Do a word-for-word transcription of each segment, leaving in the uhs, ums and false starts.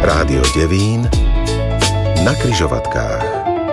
Rádio Devín na križovatkách.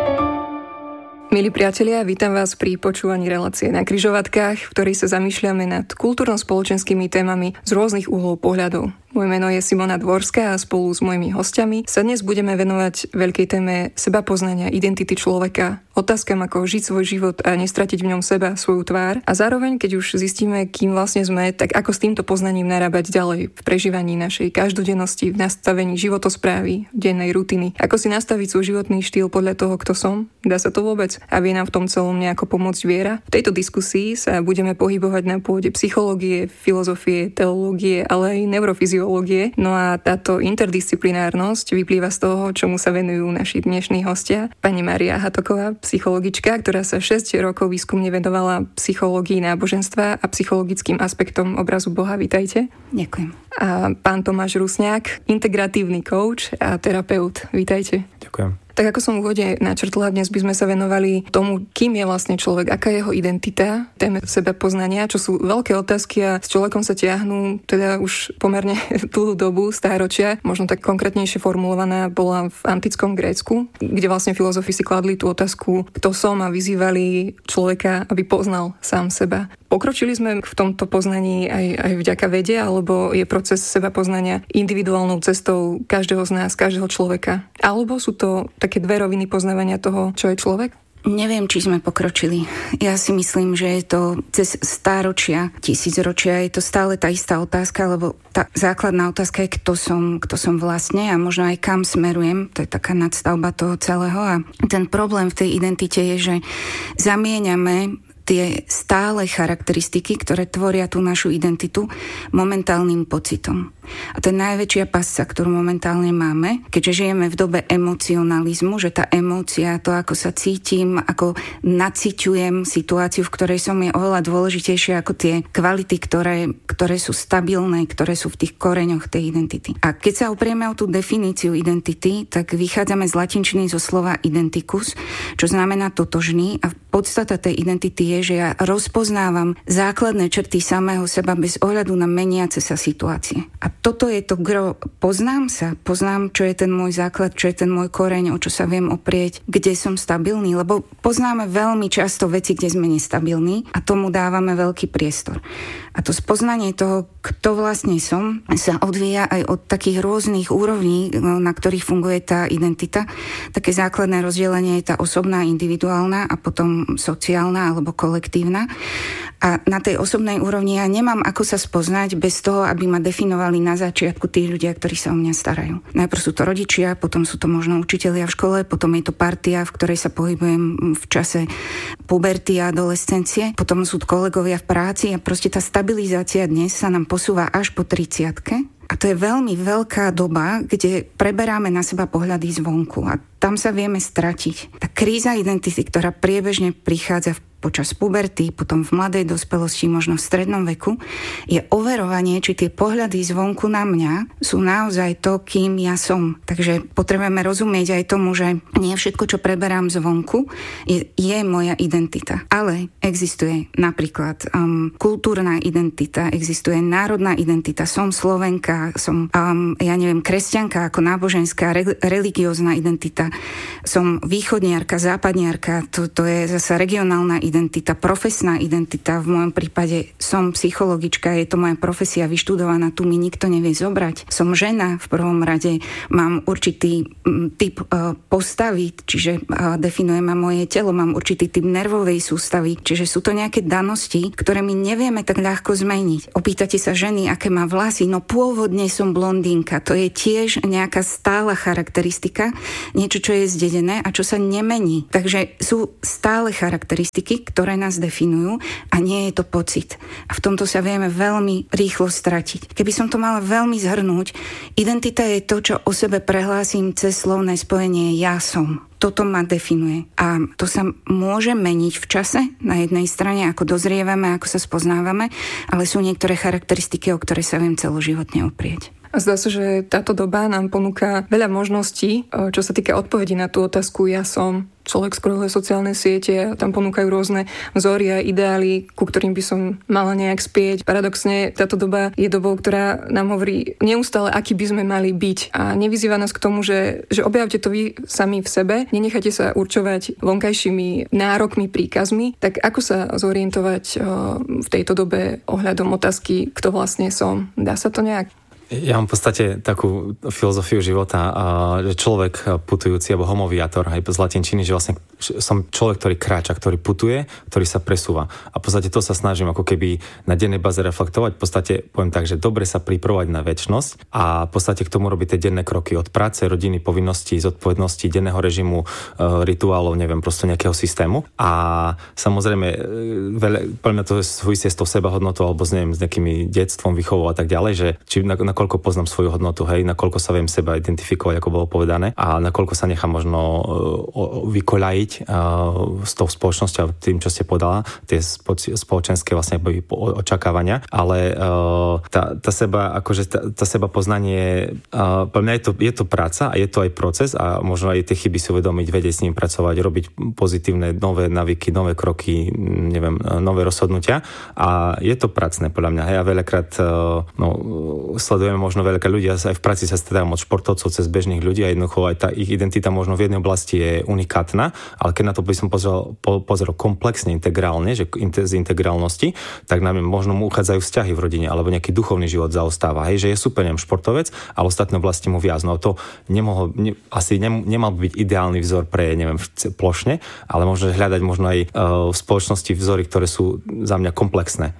Milí priatelia, vítam vás pri počúvaní relácie Na križovatkách, v ktorej sa zamýšľame nad kultúrno-spoločenskými témami z rôznych uhlov pohľadov. Moje meno je Simona Dvorská a spolu s mojimi hostiami sa dnes budeme venovať veľkej téme sebapoznania identity človeka, otázkam ako žiť svoj život a nestratiť v ňom seba, svoju tvár a zároveň, keď už zistíme, kým vlastne sme, tak ako s týmto poznaním narábať ďalej v prežívaní našej každodennosti, v nastavení životosprávy, dennej rutiny, ako si nastaviť svoj životný štýl podľa toho, kto som. Dá sa to vôbec? A vie nám v tom celom nejako pomôcť viera? V tejto diskusii sa budeme pohybovať na pôde psychológie, filozofie, teológie, ale aj neurofyziológie. No a táto interdisciplinárnosť vyplýva z toho, čomu sa venujú naši dnešní hostia. Pani Mária Hatoková, psychologička, ktorá sa šesť rokov výskumne venovala psychológii náboženstva a psychologickým aspektom obrazu Boha. Vítajte. Ďakujem. A pán Tomáš Rusňák, integratívny coach a terapeut. Vítajte. Ďakujem. Tak ako som v úvode načrtla, dnes by sme sa venovali tomu, kým je vlastne človek, aká je jeho identita, téme seba poznania, čo sú veľké otázky a s človekom sa tiahnú teda už pomerne dlhú dobu, stáročia, možno tak konkrétnejšie formulovaná bola v antickom Grécku, kde vlastne filozofi si kladli tú otázku, kto som, a vyzývali človeka, aby poznal sám seba. Pokročili sme v tomto poznaní aj, aj vďaka vede, alebo je proces seba poznania individuálnou cestou každého z nás, každého človeka? Alebo sú to také dve roviny poznávania toho, čo je človek? Neviem, či sme pokročili. Ja si myslím, že je to cez stáročia, tisícročia, je to stále tá istá otázka, lebo tá základná otázka je, kto som, kto som vlastne a možno aj kam smerujem. To je taká nadstavba toho celého. A ten problém v tej identite je, že zamieňame tie stále charakteristiky, ktoré tvoria tú našu identitu, momentálnym pocitom. A to je najväčšia pasca, ktorú momentálne máme, keďže žijeme v dobe emocionalizmu, že tá emócia, to ako sa cítim, ako naciťujem situáciu, v ktorej som, je oveľa dôležitejšie ako tie kvality, ktoré, ktoré sú stabilné, ktoré sú v tých koreňoch tej identity. A keď sa oprieme o tú definíciu identity, tak vychádzame z latinčiny zo slova identicus, čo znamená totožný, a podstata tej identity je, že ja rozpoznávam základné črty samého seba bez ohľadu na meniace sa situácie. A toto je to gro. Poznám sa, poznám, čo je ten môj základ, čo je ten môj koreň, o čo sa viem oprieť, kde som stabilný, lebo poznáme veľmi často veci, kde sme nestabilní a tomu dávame veľký priestor. A to spoznanie toho, kto vlastne som, sa odvíja aj od takých rôznych úrovní, na ktorých funguje tá identita. Také základné rozdelenie je tá osobná, individuálna a potom sociálna alebo kolektívna. A na tej osobnej úrovni ja nemám ako sa spoznať bez toho, aby ma definovali na začiatku tí ľudia, ktorí sa o mňa starajú. Najprv sú to rodičia, potom sú to možno učitelia v škole, potom je to partia, v ktorej sa pohybujem v čase puberty a adolescencie, potom sú to kolegovia v práci a proste tá stabilizácia dnes sa nám posúva až po tridsiatke. A to je veľmi veľká doba, kde preberáme na seba pohľady zvonku a tam sa vieme stratiť. Tá kríza identity, ktorá priebežne prichádza v počas puberty, potom v mladej dospelosti, možno v strednom veku, je overovanie, či tie pohľady zvonku na mňa sú naozaj to, kým ja som. Takže potrebujeme rozumieť aj tomu, že nie všetko, čo preberám zvonku, je, je moja identita. Ale existuje napríklad um, kultúrna identita, existuje národná identita, som Slovenka, som, um, ja neviem, kresťanka ako náboženská, re, religiózna identita, som východniarka, západniarka, to, to je zasa regionálna identita, identita, profesná identita, v mojom prípade som psychologička, je to moja profesia vyštudovaná, tu mi nikto nevie zobrať. Som žena v prvom rade, mám určitý typ uh, postavy, čiže uh, definuje ma moje telo, mám určitý typ nervovej sústavy, čiže sú to nejaké danosti, ktoré my nevieme tak ľahko zmeniť. Opýtate sa ženy, aké má vlasy, no pôvodne som blondínka, to je tiež nejaká stála charakteristika, niečo, čo je zdedené a čo sa nemení. Takže sú stále charakteristiky, ktoré nás definujú a nie je to pocit. A v tomto sa vieme veľmi rýchlo stratiť. Keby som to mala veľmi zhrnúť, identita je to, čo o sebe prehlásim cez slovné spojenie ja som. Toto ma definuje. A to sa môže meniť v čase, na jednej strane, ako dozrievame, ako sa spoznávame, ale sú niektoré charakteristiky, o ktoré sa viem celoživotne oprieť. A zdá sa, že táto doba nám ponúka veľa možností, čo sa týka odpovedí na tú otázku ja som. Človek scrolluje sociálne siete, tam ponúkajú rôzne vzory a ideály, ku ktorým by som mala nejak spieť. Paradoxne, táto doba je dobou, ktorá nám hovorí neustále, aký by sme mali byť. A nevyzýva nás k tomu, že, že objavte to vy sami v sebe, nenechajte sa určovať vonkajšími nárokmi, príkazmi. Tak ako sa zorientovať v tejto dobe ohľadom otázky, kto vlastne som? Dá sa to nejak? Ja mám v podstate takú filozofiu života, že človek putujúci, alebo homoviator, aj z latinčiny, že vlastne som človek, ktorý kráča, ktorý putuje, ktorý sa presúva. A v podstate to sa snažím ako keby na dennej báze reflektovať. V podstate poviem tak, že dobre sa pripravovať na večnosť a v podstate k tomu robiť tie denné kroky od práce, rodiny, povinností, zodpovedností, denného režimu, rituálov, neviem, proste nejakého systému. A samozrejme, veľa, podľa mňa to súvisí s tou sebahodnotou alebo s, neviem, s nejakými detstvom, výchovou a tak ďalej, že či na, na nakoľko poznám svoju hodnotu, hej, nakoľko sa viem seba identifikovať, ako bolo povedané, a nakoľko sa nechám možno uh, vykoľajiť uh, s tou spoločnosťou a tým, čo ste podala, tie spoločenské vlastne očakávania, ale uh, tá, tá seba, akože tá, tá seba poznanie, uh, pre mňa je to, je to práca a je to aj proces a možno aj tie chyby si uvedomiť, vedieť s ním pracovať, robiť pozitívne nové navyky, nové kroky, neviem, nové rozhodnutia a je to pracné podľa mňa, hej, a veľakrát uh, no, sledujem možno veľké ľudia, aj v práci sa stretávam od športovcov cez bežných ľudí a jednoducho aj tá ich identita možno v jednej oblasti je unikátna, ale keď na to by som pozrel, po, pozrel komplexne, integrálne, že z integrálnosti, tak nám možno mu uchádzajú vzťahy v rodine alebo nejaký duchovný život zaostáva. Hej, že je super, neviem, športovec, ale ostatné oblasti mu viac. No to nemohol, ne, asi nem, nemal byť ideálny vzor pre, neviem, plošne, ale možno hľadať možno aj uh, v spoločnosti vzory, ktoré sú za mňa komplexné.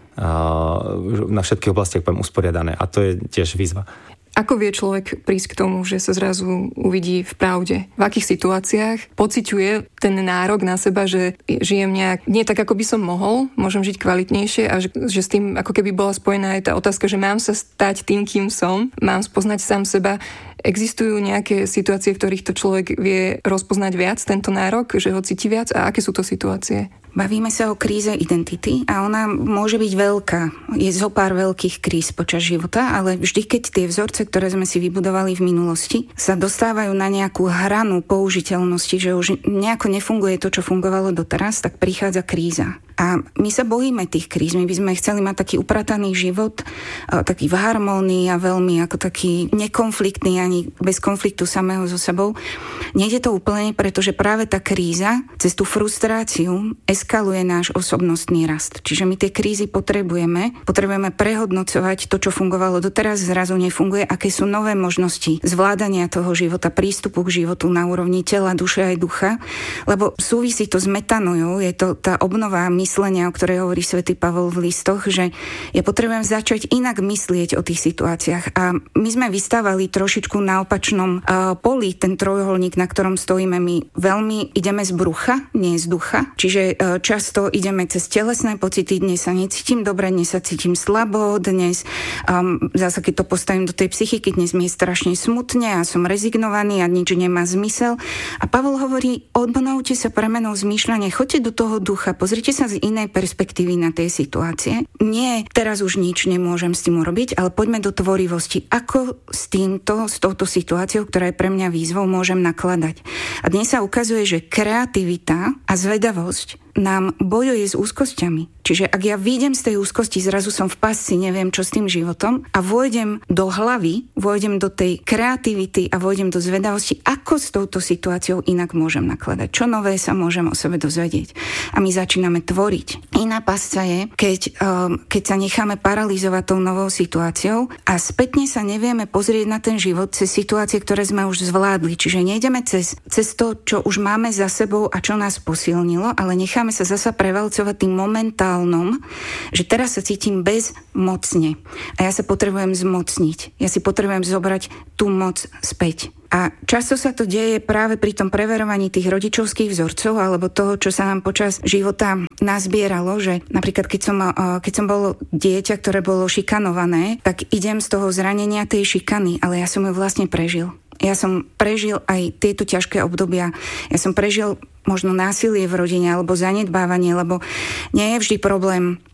Na všetkých oblastiach poviem usporiadané a to je tiež výzva. Ako vie človek prísť k tomu, že sa zrazu uvidí v pravde? V akých situáciách pociťuje ten nárok na seba, že žijem nejak, nie tak, ako by som mohol, môžem žiť kvalitnejšie a že, že s tým ako keby bola spojená aj tá otázka, že mám sa stať tým, kým som, mám spoznať sám seba. Existujú nejaké situácie, v ktorých to človek vie rozpoznať viac, tento nárok, že ho cíti viac a aké sú to situácie? Bavíme sa o kríze identity a ona môže byť veľká. Je zo pár veľkých kríz počas života, ale vždy, keď tie vzorce, ktoré sme si vybudovali v minulosti, sa dostávajú na nejakú hranu použiteľnosti, že už nejako nefunguje to, čo fungovalo doteraz, tak prichádza kríza. A my sa bojíme tých kríz. My by sme chceli mať taký uprataný život, taký v harmónii a veľmi ako taký nekonfliktný, ani bez konfliktu samého so sebou. Nejde to úplne, pretože práve tá kríza cez tú frustráciu eskaluje náš osobnostný rast. Čiže my tie krízy potrebujeme. Potrebujeme prehodnocovať to, čo fungovalo doteraz, zrazu nefunguje, aké sú nové možnosti zvládania toho života, prístupu k životu na úrovni tela, duše aj ducha. Lebo súvisí to s metanojou, je to tá obnova myslenia, o ktorej hovorí svätý Pavol v listoch, že ja potrebujem začať inak myslieť o tých situáciách. A my sme vystávali trošičku na opačnom uh, poli, ten trojuholník, na ktorom stojíme. My veľmi ideme z brucha, nie z ducha. Čiže uh, často ideme cez telesné pocity, dnes sa necítim dobre, dnes sa cítim slabo, dnes um, zase keď to postavím do tej psychiky, dnes mi je strašne smutne a som rezignovaný a nič nemá zmysel. A Pavol hovorí, obnovte sa premenou zmýšľania, choďte do toho ducha, pozrite sa z inej perspektívy na tej situácie. Nie, teraz už nič nemôžem s tým urobiť, ale poďme do tvorivosti. Ako s týmto, s touto situáciou, ktorá je pre mňa výzvou, môžem nakladať. A dnes sa ukazuje, že kreativita a zvedavosť nám bojuje s úzkosťami. Čiže ak ja výjdem z tej úzkosti, zrazu som v pasci, neviem čo s tým životom a vôjdem do hlavy, vôjdem do tej kreativity a vôjdem do zvedavosti, ako s touto situáciou inak môžem nakladať. Čo nové sa môžem o sebe dozvedieť. A my začíname tvoriť. Iná pasca je, keď, um, keď sa necháme paralizovať tou novou situáciou a spätne sa nevieme pozrieť na ten život cez situácie, ktoré sme už zvládli. Čiže nejdeme cez, cez to, čo už máme za sebou a čo nás posilnilo, ale necháme sa zasa prevalcovať tým momentálnom, že teraz sa cítim bezmocne a ja sa potrebujem zmocniť. Ja si potrebujem zobrať tú moc späť. A často sa to deje práve pri tom preverovaní tých rodičovských vzorcov alebo toho, čo sa nám počas života nazbieralo, že napríklad keď som, keď som bol dieťa, ktoré bolo šikanované, tak idem z toho zranenia tej šikany, ale ja som ju vlastne prežil. Ja som prežil aj tieto ťažké obdobia. Ja som prežil možno násilie v rodine alebo zanedbávanie, lebo nie je vždy problém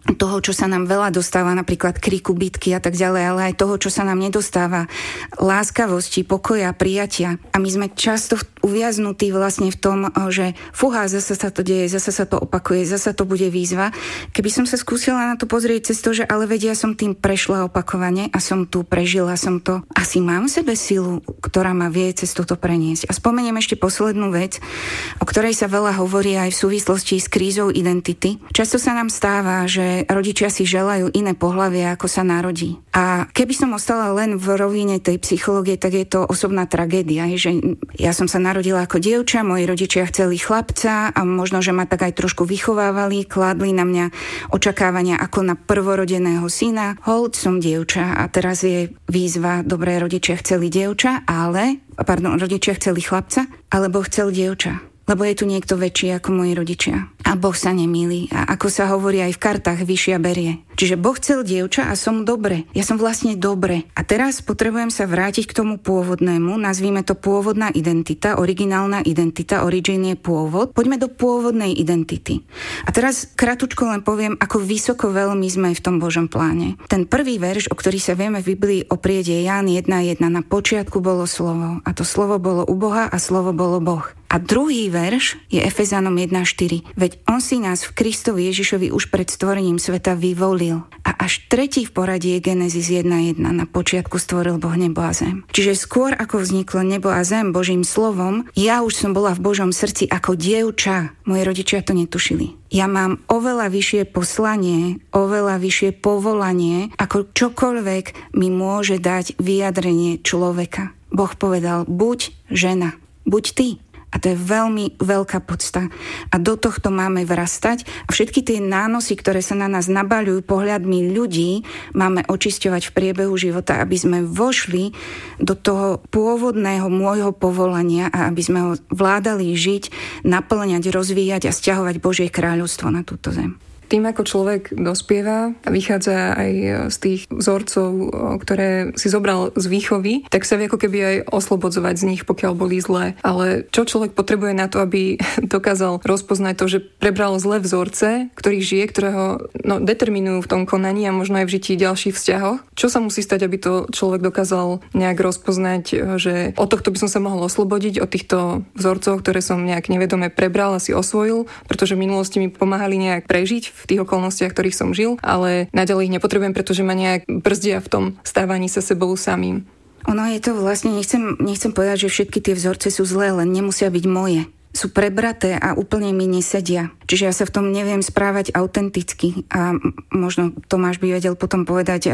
toho, čo sa nám veľa dostáva, napríklad kriku, bitky a tak ďalej, ale aj toho, čo sa nám nedostáva, láskavosti, pokoja, prijatia. A my sme často uviaznutí vlastne v tom, že fúha, zasa sa to deje, zasa sa to opakuje, zasa to bude výzva. Keby som sa skúsila na to pozrieť cez to, že ale vedia, som tým prešla opakovane a som tu, prežila som to. Asi mám v sebe silu, ktorá ma vie cez toto preniesť. A spomeniem ešte poslednú vec, o ktorej sa veľa hovorí aj v súvislosti s krízou identity. Často sa nám stáva, že rodičia si želajú iné pohlavie, ako sa narodí. A keby som ostala len v rovine tej psychológie, tak je to osobná tragédia. Že ja som sa narodila ako dievča, moji rodičia chceli chlapca a možno, že ma tak aj trošku vychovávali, kládli na mňa očakávania ako na prvorodeného syna. Hold, som dievča a teraz je výzva, dobré, rodičia chceli dievča, ale, pardon, rodičia chceli chlapca, ale Boh chcel dievča. Lebo je tu niekto väčší ako moji rodičia. A Boh sa nemýli. A ako sa hovorí aj v kartách, vyššia berie. Čiže Boh chcel dievča a som dobre. Ja som vlastne dobre. A teraz potrebujem sa vrátiť k tomu pôvodnému. Nazvíme to pôvodná identita, originálna identita, origin je pôvod. Poďme do pôvodnej identity. A teraz kratučko len poviem, ako vysoko veľmi sme v tom Božom pláne. Ten prvý verš, o ktorý sa vieme v Biblii oprieť, je Ján jedna jedna. Na počiatku bolo slovo. A to slovo bolo u Boha a slovo bolo Boh. A druhý verš je Efezanom jedna štyri. Veď on si nás v Kristovi Ježišovi už pred stvorením sveta vyvolil. A až tretí v poradí je Genesis jedna jedna. Na počiatku stvoril Boh nebo a zem. Čiže skôr ako vzniklo nebo a zem Božím slovom, ja už som bola v Božom srdci ako dievča. Moji rodičia to netušili. Ja mám oveľa vyššie poslanie, oveľa vyššie povolanie, ako čokoľvek mi môže dať vyjadrenie človeka. Boh povedal, buď žena, buď ty. A to je veľmi veľká podsta. A do tohto máme vrastať a všetky tie nánosy, ktoré sa na nás nabaľujú pohľadmi ľudí, máme očisťovať v priebehu života, aby sme vošli do toho pôvodného môjho povolania a aby sme ho vládali žiť, naplňať, rozvíjať a sťahovať Božie kráľovstvo na túto zem. Tým, ako človek dospieva a vychádza aj z tých vzorcov, ktoré si zobral z výchovy, tak sa vie ako keby aj oslobodzovať z nich, pokiaľ boli zlé. Ale čo človek potrebuje na to, aby dokázal rozpoznať to, že prebral zlé vzorce, ktorých žije, ktoré ho no, determinujú v tom konaní a možno aj v žití ďalších vzťahoch? Čo sa musí stať, aby to človek dokázal nejak rozpoznať, že od tohto by som sa mohol oslobodiť, od týchto vzorcov, ktoré som nejak nevedome prebral a si osvojil, pretože v minulosti mi pomáhali nejak prežiť v tých okolnostiach, ktorých som žil, ale naďalej ich nepotrebujem, pretože ma nejak brzdia v tom stávaní sa sebou samým. Ono je to vlastne, nechcem, nechcem povedať, že všetky tie vzorce sú zlé, len nemusia byť moje. Sú prebraté a úplne mi nesedia. Čiže ja sa v tom neviem správať autenticky a možno Tomáš by vedel potom povedať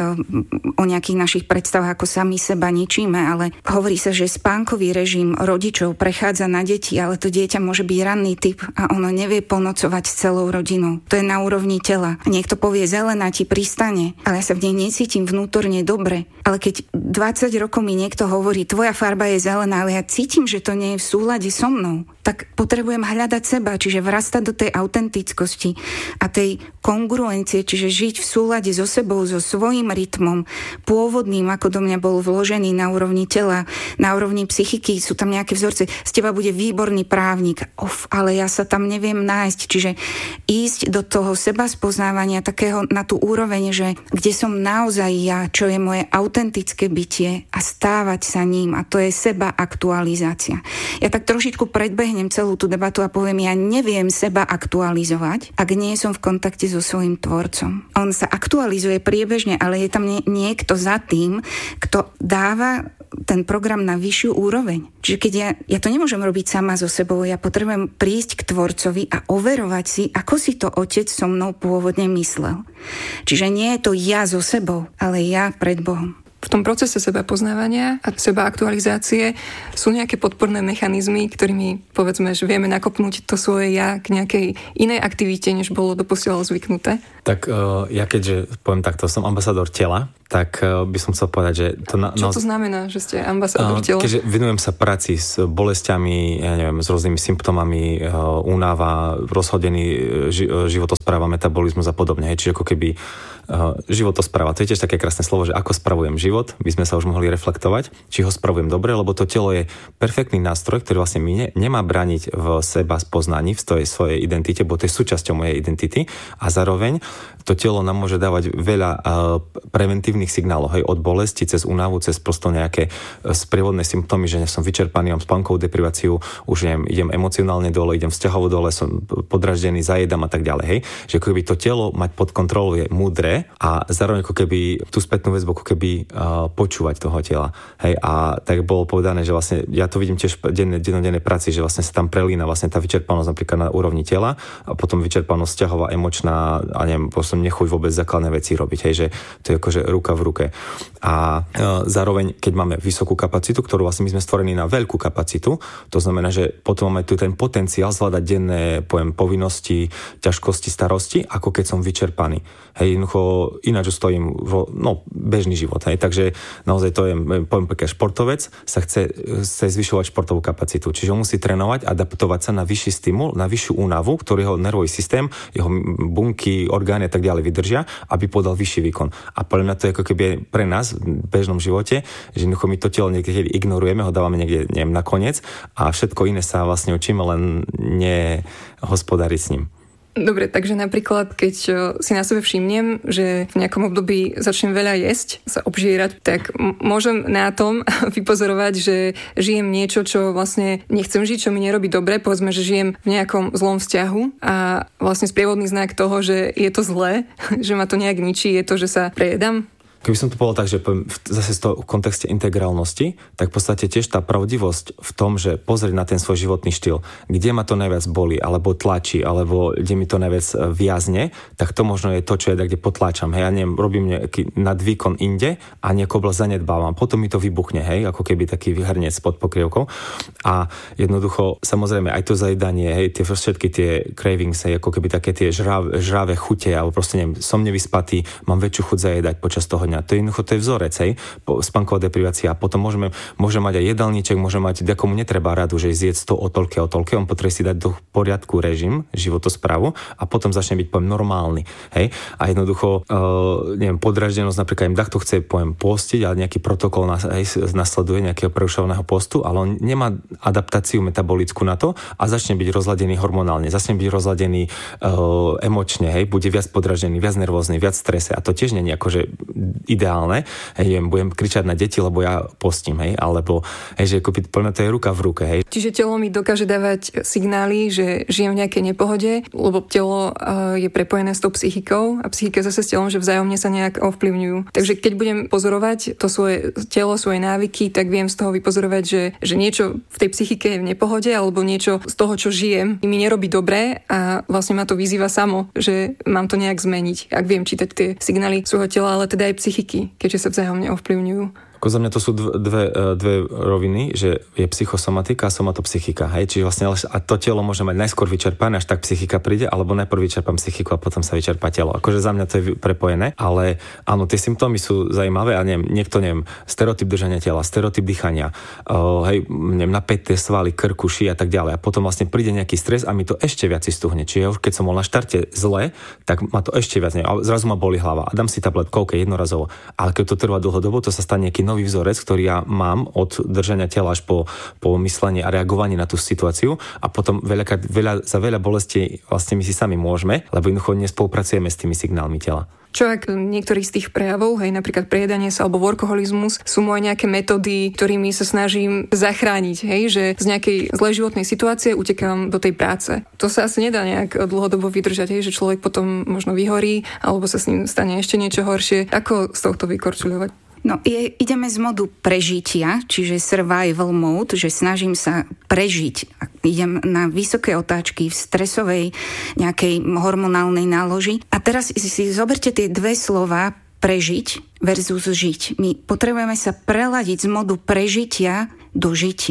o nejakých našich predstavách, ako sami seba ničíme, ale hovorí sa, že spánkový režim rodičov prechádza na deti, ale to dieťa môže byť ranný typ a ono nevie ponocovať s celou rodinou. To je na úrovni tela. Niekto povie, zelená ti pristane, ale ja sa v nej necítim vnútorne dobre. Ale keď dvadsať rokov mi niekto hovorí, tvoja farba je zelená, ale ja cítim, že to nie je v súlade so mnou, tak potrebujem hľadať seba, čiže vrastať do tej autentickosti a tej kongruencie, čiže žiť v súlade so sebou, so svojím rytmom, pôvodným, ako do mňa bol vložený na úrovni tela, na úrovni psychiky, sú tam nejaké vzorce, z teba bude výborný právnik, of, ale ja sa tam neviem nájsť, čiže ísť do toho seba spoznávania takého na tú úroveň, že kde som naozaj ja, čo je moje autentické bytie a stávať sa ním, a to je seba aktualizácia. Ja tak trošičku predbehnem celú tú debatu a poviem, ja neviem seba aktualizovať, ak nie som v kontakte so svojím tvorcom. On sa aktualizuje priebežne, ale je tam nie, niekto za tým, kto dáva ten program na vyššiu úroveň. Čiže keď ja, ja to nemôžem robiť sama so sebou, ja potrebujem prísť k tvorcovi a overovať si, ako si to otec so mnou pôvodne myslel. Čiže nie je to ja so sebou, ale ja pred Bohom. V tom procese seba poznávania a seba aktualizácie sú nejaké podporné mechanizmy, ktorými povedzme, že vieme nakopnúť to svoje ja k nejakej inej aktivite, než bolo doposiaľ zvyknuté? Tak uh, ja keďže poviem takto, som ambasador tela, tak uh, by som chcel povedať, že... To na, Čo to znamená, že ste ambasador uh, tela? Keďže venujem sa práci s bolestiami, ja neviem, s rôznymi symptómami, uh, únava, rozhodený ži, životospráva, metabolizmus a podobne. Hej, čiže ako keby uh, životospráva, to je tiež také krásne slovo, že ako spravujem život, život, by sme sa už mohli reflektovať, či ho spravujem dobre, lebo to telo je perfektný nástroj, ktorý vlastne mi ne, nemá brániť v seba spoznaní, v tej svojej identite, bo to je súčasťou mojej identity a zároveň to telo nám môže dávať veľa uh, preventívnych signálov, hej, od bolesti, cez únavu, cez prosto nejaké sprievodné symptómy, že som vyčerpaný, mám spánkovú depriváciu, už neviem, idem emocionálne dole, idem vzťahovo dole, som podraždený, zajedam a tak ďalej, hej. Že ako keby to telo mať pod kontrolou je múdre a zároveň ako keby tú spätnú väzbu ako keby uh, počúvať toho tela, hej. A tak bolo povedané, že vlastne ja to vidím tiež v denne, dennodennej práci, že vlastne sa tam prelína vlastne tá vyčerpanosť napríklad na úrovni tela a potom vyčerpanosť vzťahová, emočná a neviem, som nechuť vôbec základné veci robiť, hej, že to je akože ruka v ruke. A e, zároveň, keď máme vysokú kapacitu, ktorú vlastne my sme stvorení na veľkú kapacitu, to znamená, že potom máme tu ten potenciál zvládať denné, poviem, povinnosti, ťažkosti, starosti, ako keď som vyčerpaný. Hej, jednoducho ináč stojím, vo, no, bežný život, hej, takže naozaj to je, poviem pekne, športovec sa chce, chce zvyšovať športovú kapacitu, čiže on musí trénovať, adaptovať sa na vyšší stimul, na vyššiu únavu, ktorý jeho nervový systém, jeho bunky, orgány a tak ďalej vydržia, aby podal vyšší výkon. A podľa mňa to je ako keby pre nás v bežnom živote, že jednoducho my to telo niekde ignorujeme, ho dávame niekde, neviem, nakoniec a všetko iné sa vlastne učíme, len nehospodáriť s ním. Dobre, takže napríklad, keď si na sebe všimnem, že v nejakom období začnem veľa jesť, sa obžierať, tak m- môžem na tom vypozorovať, že žijem niečo, čo vlastne nechcem žiť, čo mi nerobí dobre, povedzme, že žijem v nejakom zlom vzťahu a vlastne sprievodný znak toho, že je to zlé, že ma to nejak ničí, je to, že sa prejedám. Keby som to povedal tak, že zase z toho v kontexte integrálnosti, tak v podstate tiež tá pravdivosť v tom, že pozrieť na ten svoj životný štýl, kde ma to najviac bolí, alebo tlačí, alebo kde mi to najviac viazne, tak to možno je to, čo ja kde potláčam. Hej, ja neviem, robím nejaký nadvýkon inde a nejakú oblasť zanedbávam. Potom mi to vybuchne, hej, ako keby taký hrniec pod pokrievkou. A jednoducho, samozrejme, aj to zajedanie, hej, tie všetky tie cravings, hej, ako keby také tie žrav, žravé chute, alebo proste neviem, som nevyspatý, mám väčšiu chuť zajedať počas toho. To je jednoducho, to je vzorec, hej, spánková deprivácia. A potom môžeme, môže mať aj jedálniček, môže mať, komu netreba radu, že zjedť to o toľke, o toľke, on potrebuje si dať do poriadku režim, životosprávu a potom začne byť, poviem, normálny, hej. A jednoducho, uh, neviem, podraždenosť, napríklad im takto chce, poviem, postiť, ale nejaký protokol nás, hej, nasleduje nejakého prerušovaného postu, ale on nemá adaptáciu metabolickú na to a začne byť rozladený hormonálne, začne byť rozladený uh, emočne, hej, bude viac podraždený, viac nervózny, viac strese a to tiež nie je akože ideálne, hej, budem kričať na deti, lebo ja postím, hej, alebo, hej, že kúpiť, plne to je ruka v ruke, hej. Čiže telo mi dokáže dávať signály, že žijem v nejakej nepohode, lebo telo uh, je prepojené s tou psychikou a psychika zase s telom, že vzájomne sa nejak ovplyvňujú. Takže keď budem pozorovať to svoje telo, svoje návyky, tak viem z toho vypozorovať, že, že niečo v tej psychike je v nepohode, alebo niečo z toho, čo žijem, mi nerobí dobre a vlastne ma to vyzýva samo, že mám to nejak zmeniť, ak viem čítať tie signály svojho tela, ale teda aj psychiky, keďže sa vzájomne ovplyvňujú. Ako za mňa to sú dve, dve roviny, že je psychosomatika a somatopsychika. Hej? Čiže vlastne a to telo môže mať najskôr vyčerpané, až tak psychika príde, alebo najprv vyčerpám psychiku a potom sa vyčerpá telo. Akože za mňa to je prepojené, ale áno, tie symptómy sú zaujímavé a neviem, niekto, neviem, stereotyp držania tela, stereotyp dýchania, uh, hej, neviem, napäté svaly, krku, ši a tak ďalej. A potom vlastne príde nejaký stres a mi to ešte viac stuhne. Čiže ja už keď som bol na štarte zle, tak ma to ešte viac, neviem, a zrazu ma boli hlava a dám si tabletku, OK, jednorazovo. Ale keď to trvá dlhodobo, to sa stane nejaký nový vzorec, ktorý ja mám od držania tela až po, po myslenie a reagovanie na tú situáciu a potom veľa, veľa, za veľa bolesti vlastne my si sami môžeme, lebo jednoducho nespolupracujeme s tými signálmi tela. Čo ak niektorý z tých prejavov, hej, napríklad prejedanie sa alebo workoholizmus, sú moje nejaké metódy, ktorými sa snažím zachrániť, hej, že z nejakej zlej životnej situácie utekám do tej práce. To sa asi nedá nejak dlhodobo vydržať, hej, že človek potom možno vyhorí alebo sa s ním stane ešte niečo horšie. Ako z tohto vykorčuľovať? No, je, ideme z modu prežitia, čiže survival mode, že snažím sa prežiť. Idem na vysoké otáčky v stresovej nejakej hormonálnej náloži. A teraz si, si zoberte tie dve slova prežiť versus žiť. My potrebujeme sa preladiť z modu prežitia do žitia.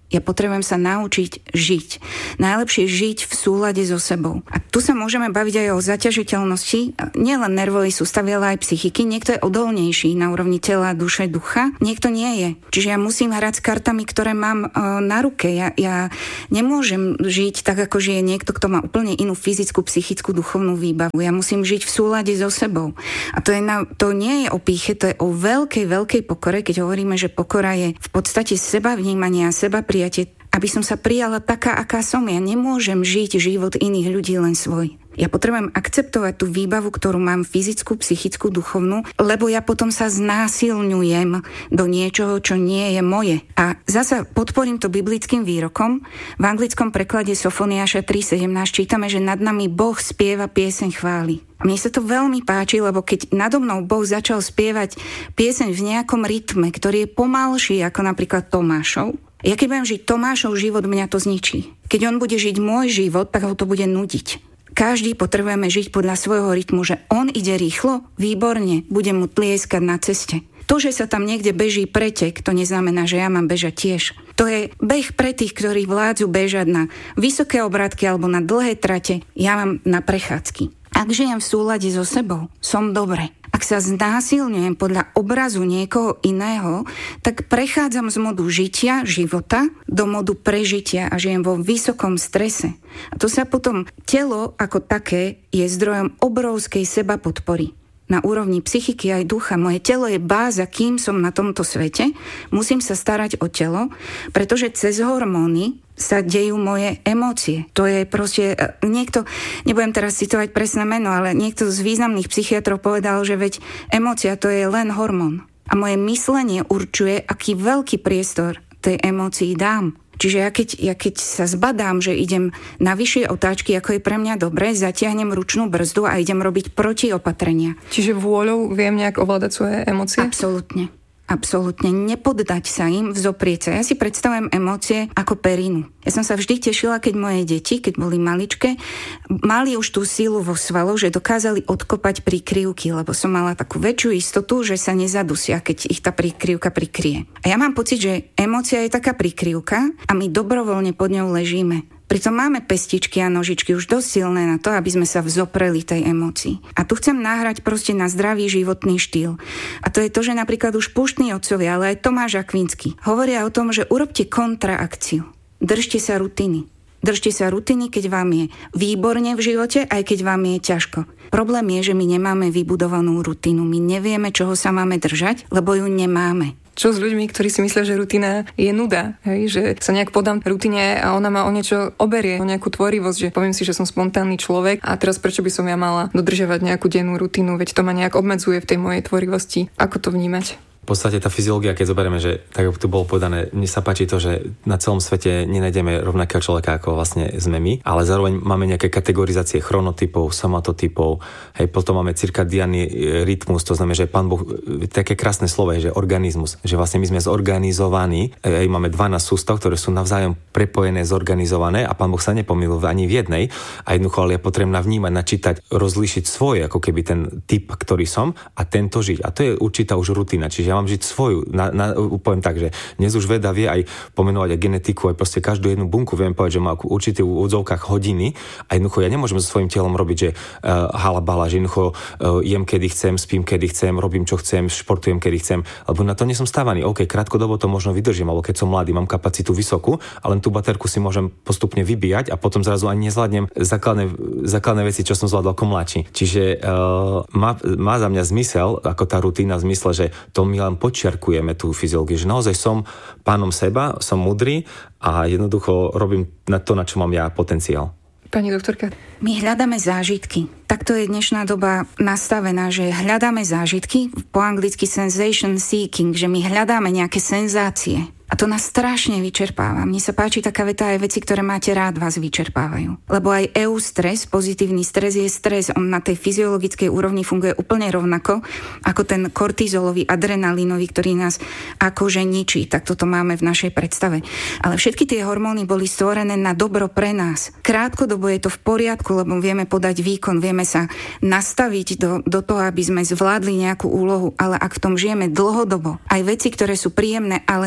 Ja potrebujem sa naučiť žiť. Najlepšie žiť v súlade so sebou. A tu sa môžeme baviť aj o zaťažiteľnosti, nielen nervovej sústavy, ale aj psychiky. Niekto je odolnejší na úrovni tela, duše, ducha. Niekto nie je. Čiže ja musím hrať s kartami, ktoré mám uh, na ruke. Ja, ja nemôžem žiť tak, ako žije niekto, kto má úplne inú fyzickú, psychickú, duchovnú výbavu. Ja musím žiť v súlade so sebou. A to, je na, to nie je o pýche, to je o veľkej, veľkej pokore, keď hovoríme, že pokora je v podstate seba vnímanie a seba prijatie, aby som sa prijala taká, aká som. Ja nemôžem žiť život iných ľudí, len svoj. Ja potrebujem akceptovať tú výbavu, ktorú mám fyzickú, psychickú, duchovnú, lebo ja potom sa znásilňujem do niečoho, čo nie je moje. A zasa podporím to biblickým výrokom. V anglickom preklade Sofoniáša tri sedemnásť čítame, že nad nami Boh spieva pieseň chvály. A mne sa to veľmi páči, lebo keď nado mnou Boh začal spievať pieseň v nejakom rytme, ktorý je pomalší ako napríklad Tomášov, ja keď budem žiť Tomášov život, mňa to zničí. Keď on bude žiť môj život, tak ho to bude nudiť. Každý potrebujeme žiť podľa svojho rytmu, že on ide rýchlo, výborne, bude mu tlieskať na ceste. To, že sa tam niekde beží pretek, to neznamená, že ja mám bežať tiež. To je beh pre tých, ktorí vládzu bežať na vysoké obrátky alebo na dlhé trate. Ja mám na prechádzky. Ak žijem v súlade so sebou, som dobre. Ak sa znásilňujem podľa obrazu niekoho iného, tak prechádzam z modu žitia, života, do modu prežitia a žijem vo vysokom strese. A to sa potom, telo ako také je zdrojom obrovskej sebapodpory. Na úrovni psychiky aj ducha. Moje telo je báza, kým som na tomto svete. Musím sa starať o telo, pretože cez hormóny sa dejú moje emócie. To je proste, niekto, nebudem teraz citovať presné meno, ale niekto z významných psychiatrov povedal, že veď emócia to je len hormón. A moje myslenie určuje, aký veľký priestor tej emócii dám. Čiže ja keď, ja keď sa zbadám, že idem na vyššie otáčky, ako je pre mňa dobre, zatiahnem ručnú brzdu a idem robiť protiopatrenia. Čiže vôľou viem nejak ovládať svoje emócie? Absolútne. Absolútne. Nepoddať sa im, vzoprieť sa. Ja si predstavujem emócie ako perinu. Ja som sa vždy tešila, keď moje deti, keď boli maličké, mali už tú sílu vo svaloch, že dokázali odkopať prikryvky, lebo som mala takú väčšiu istotu, že sa nezadusia, keď ich tá prikryvka prikrie. A ja mám pocit, že emócia je taká prikryvka a my dobrovoľne pod ňou ležíme. Pritom máme pestičky a nožičky už dosť silné na to, aby sme sa vzopreli tej emócii. A tu chcem nahrať proste na zdravý životný štýl. A to je to, že napríklad už púštni otcovia, ale aj Tomáš Akvinský hovoria o tom, že urobte kontraakciu. Držte sa rutiny. Držte sa rutiny, keď vám je výborne v živote, aj keď vám je ťažko. Problém je, že my nemáme vybudovanú rutinu. My nevieme, čoho sa máme držať, lebo ju nemáme. Čo s ľuďmi, ktorí si myslia, že rutina je nuda, hej? Že sa nejak podám rutine a ona ma o niečo oberie, o nejakú tvorivosť, že poviem si, že som spontánny človek a teraz prečo by som ja mala dodržiavať nejakú dennú rutinu, veď to ma nejak obmedzuje v tej mojej tvorivosti. Ako to vnímať? V podstate tá fyziológia, keď zoberieme, že tak ako tu bolo povedané, mne sa páči to, že na celom svete nenájdeme rovnakého človeka, ako vlastne sme my, ale zároveň máme nejaké kategorizácie chronotypov, somatotypov, hej, potom máme cirkadiánny rytmus, to znamená, že Pán Boh, také krásne slovo je, že organizmus, že vlastne my sme zorganizovaní, hej, máme dvanásť sústav, ktoré sú navzájom prepojené, zorganizované a Pán Boh sa nepomýlil ani v jednej a jednoducho, ale je potrebné vnímať, načítať, rozlíšiť svoje, ako keby ten typ, ktorý som a tento žiť. A to je určitá už rutina, čiže ja mám žiť svoju. Na, na, poviem tak, že dnes už veda vie aj pomenovať aj genetiku, aj proste každú jednu bunku viem povedať, že má určité v úvodzovkách hodiny a jednoducho ja nemôžem so svojím telom robiť, že uh, halabala, že jednoducho uh, jem kedy chcem, spím kedy chcem, robím čo chcem, športujem kedy chcem, lebo na to nie som stávaný. OK, krátkodobo to možno vydržím, alebo keď som mladý, mám kapacitu vysokú, ale tú baterku si môžem postupne vybíjať a potom zrazu ani nezvládnem základné, základné veci, čo som zvládol ako mladší. Čiže uh, má, má za mňa zmysel, ako tá rutína v zmysle, že to my len počiarkujeme tú fyziológiu, že naozaj som pánom seba, som múdry a jednoducho robím na to, na čo mám ja potenciál. Pani doktorka. My hľadáme zážitky. Takto je dnešná doba nastavená, že hľadáme zážitky, po anglicky sensation seeking, že my hľadáme nejaké senzácie. A to nás strašne vyčerpáva. Mne sa páči taká veta, aj veci, ktoré máte rád, vás vyčerpávajú. Lebo aj eustres, pozitívny stres je stres. On na tej fyziologickej úrovni funguje úplne rovnako ako ten kortizolový, adrenalinový, ktorý nás akože ničí. Tak toto máme v našej predstave. Ale všetky tie hormóny boli stvorené na dobro pre nás. Krátkodobo je to v poriadku, lebo vieme podať výkon, vieme sa nastaviť do, do toho, aby sme zvládli nejakú úlohu. Ale ak v tom žijeme dlhodobo, aj veci, ktoré sú príjemné, ale sú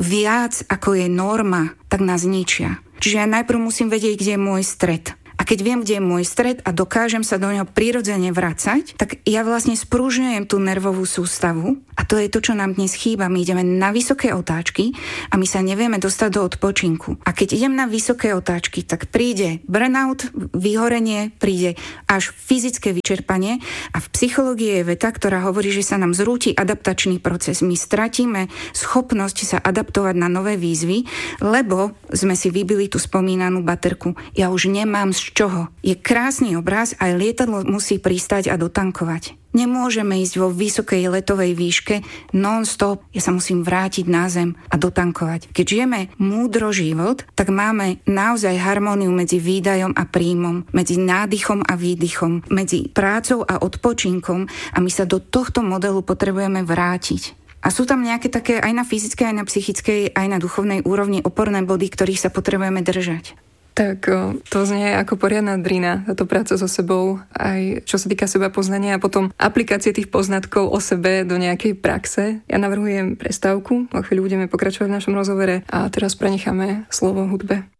viac ako je norma, tak nás ničia. Čiže ja najprv musím vedieť, kde je môj stred. A keď viem, kde je môj stred a dokážem sa do neho prirodzene vracať, tak ja vlastne sprúžňujem tú nervovú sústavu a to je to, čo nám dnes chýba. My ideme na vysoké otáčky a my sa nevieme dostať do odpočinku. A keď idem na vysoké otáčky, tak príde burnout, vyhorenie, príde až fyzické vyčerpanie a v psychológii je veta, ktorá hovorí, že sa nám zrúti adaptačný proces. My stratíme schopnosť sa adaptovať na nové výzvy, lebo sme si vybili tú spomínanú baterku. Ja už nemám z čoho. Je krásny obraz, aj lietadlo musí pristať a dotankovať. Nemôžeme ísť vo vysokej letovej výške non-stop. Ja sa musím vrátiť na zem a dotankovať. Keď žijeme múdro život, tak máme naozaj harmóniu medzi výdajom a príjmom, medzi nádychom a výdychom, medzi prácou a odpočinkom a my sa do tohto modelu potrebujeme vrátiť. A sú tam nejaké také aj na fyzickej, aj na psychickej, aj na duchovnej úrovni oporné body, ktorých sa potrebujeme držať. Tak to znie ako poriadna drina, táto práca so sebou, aj čo sa týka seba poznania a potom aplikácie tých poznatkov o sebe do nejakej praxe. Ja navrhujem prestávku, o chvíľu budeme pokračovať v našom rozhovore a teraz prenecháme slovo hudbe.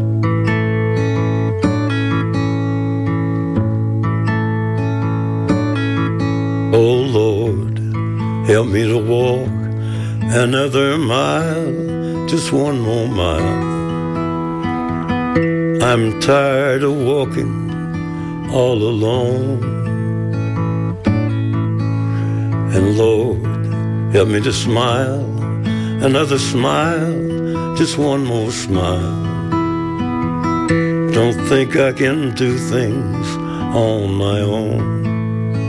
Oh Lord, help me to walk another mile, just one more mile. I'm tired of walking all alone. And Lord, help me to smile, another smile, just one more smile. Don't think I can do things on my own.